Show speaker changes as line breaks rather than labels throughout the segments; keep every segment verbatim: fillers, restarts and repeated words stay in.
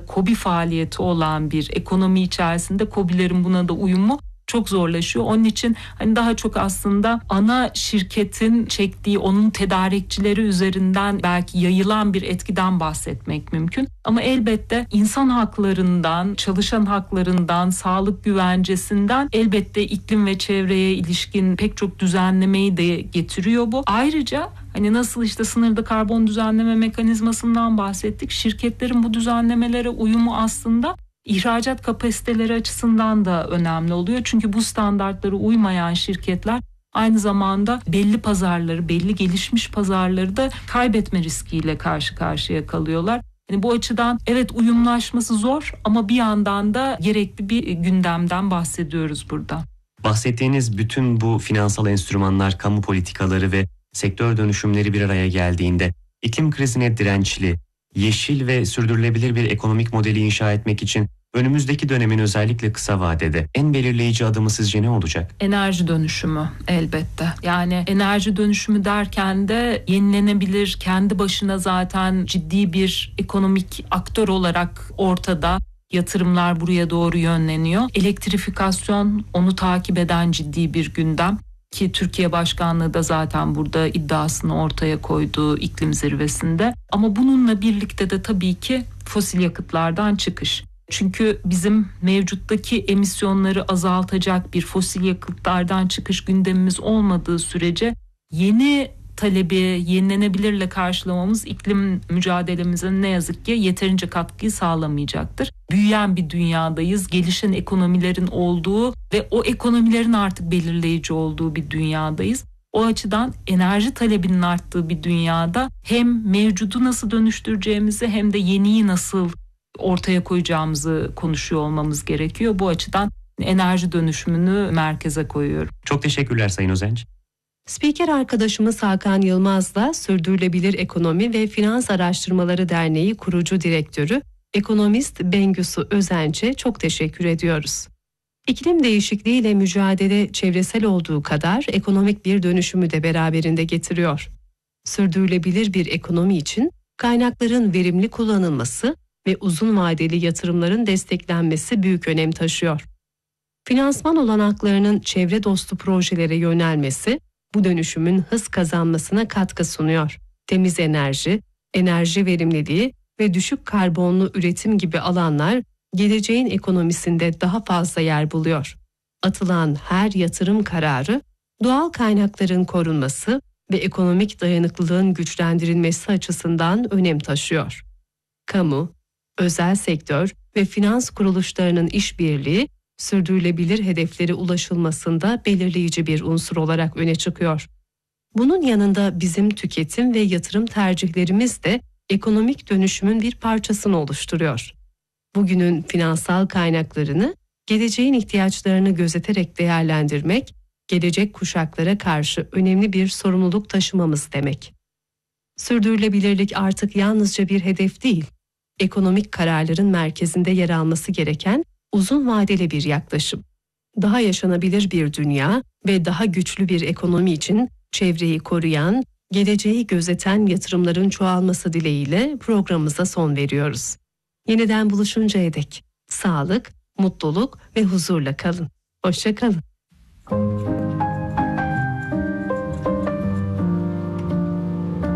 KOBİ faaliyeti olan bir ekonomi içerisinde KOBİ'lerin buna da uyumu çok zorlaşıyor. Onun için hani daha çok aslında ana şirketin çektiği, onun tedarikçileri üzerinden belki yayılan bir etkiden bahsetmek mümkün. Ama elbette insan haklarından, çalışan haklarından, sağlık güvencesinden elbette iklim ve çevreye ilişkin pek çok düzenlemeyi de getiriyor bu. Ayrıca hani nasıl işte sınırda karbon düzenleme mekanizmasından bahsettik. Şirketlerin bu düzenlemelere uyumu aslında İhracat kapasiteleri açısından da önemli oluyor. Çünkü bu standartlara uymayan şirketler aynı zamanda belli pazarları, belli gelişmiş pazarları da kaybetme riskiyle karşı karşıya kalıyorlar. Yani bu açıdan evet uyumlaşması zor ama bir yandan da gerekli bir gündemden bahsediyoruz burada.
Bahsettiğiniz bütün bu finansal enstrümanlar, kamu politikaları ve sektör dönüşümleri bir araya geldiğinde iklim krizine dirençli, yeşil ve sürdürülebilir bir ekonomik modeli inşa etmek için önümüzdeki dönemin özellikle kısa vadede en belirleyici adımı sizce ne olacak?
Enerji dönüşümü elbette. Yani enerji dönüşümü derken de yenilenebilir, kendi başına zaten ciddi bir ekonomik aktör olarak ortada. Yatırımlar buraya doğru yönleniyor. Elektrifikasyon onu takip eden ciddi bir gündem. Ki Türkiye Başkanlığı da zaten burada iddiasını ortaya koyduğu iklim zirvesinde. Ama bununla birlikte de tabii ki fosil yakıtlardan çıkış. Çünkü bizim mevcuttaki emisyonları azaltacak bir fosil yakıtlardan çıkış gündemimiz olmadığı sürece yeni talebi yenilenebilirle karşılamamız iklim mücadelemize ne yazık ki yeterince katkıyı sağlamayacaktır. Büyüyen bir dünyadayız, gelişen ekonomilerin olduğu ve o ekonomilerin artık belirleyici olduğu bir dünyadayız. O açıdan enerji talebinin arttığı bir dünyada hem mevcudu nasıl dönüştüreceğimizi hem de yeniyi nasıl ortaya koyacağımızı konuşuyor olmamız gerekiyor. Bu açıdan enerji dönüşümünü merkeze koyuyorum.
Çok teşekkürler Sayın Özenç.
Spiker arkadaşımız Hakan Yılmaz'la Sürdürülebilir Ekonomi ve Finans Araştırmaları Derneği kurucu direktörü ekonomist Bengisu Özenç'e çok teşekkür ediyoruz. İklim değişikliğiyle mücadele çevresel olduğu kadar ekonomik bir dönüşümü de beraberinde getiriyor. Sürdürülebilir bir ekonomi için kaynakların verimli kullanılması ve uzun vadeli yatırımların desteklenmesi büyük önem taşıyor. Finansman olanaklarının çevre dostu projelere yönelmesi bu dönüşümün hız kazanmasına katkı sunuyor. Temiz enerji, enerji verimliliği ve düşük karbonlu üretim gibi alanlar geleceğin ekonomisinde daha fazla yer buluyor. Atılan her yatırım kararı doğal kaynakların korunması ve ekonomik dayanıklılığın güçlendirilmesi açısından önem taşıyor. Kamu, özel sektör ve finans kuruluşlarının işbirliği sürdürülebilir hedeflere ulaşılmasında belirleyici bir unsur olarak öne çıkıyor. Bunun yanında bizim tüketim ve yatırım tercihlerimiz de ekonomik dönüşümün bir parçasını oluşturuyor. Bugünün finansal kaynaklarını, geleceğin ihtiyaçlarını gözeterek değerlendirmek, gelecek kuşaklara karşı önemli bir sorumluluk taşımamız demek. Sürdürülebilirlik artık yalnızca bir hedef değil, ekonomik kararların merkezinde yer alması gereken uzun vadeli bir yaklaşım. Daha yaşanabilir bir dünya ve daha güçlü bir ekonomi için çevreyi koruyan, geleceği gözeten yatırımların çoğalması dileğiyle programımıza son veriyoruz. Yeniden buluşuncaya dek sağlık, mutluluk ve huzurla kalın. Hoşça kalın.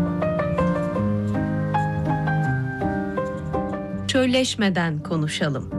Çölleşmeden konuşalım.